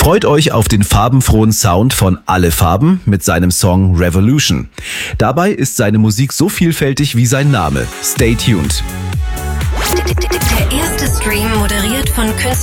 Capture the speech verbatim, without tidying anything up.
Freut euch auf den farbenfrohen Sound von Alle Farben mit seinem Song Revolution. Dabei ist seine Musik so vielfältig wie sein Name. Stay tuned. Der erste Stream moderiert von Künstler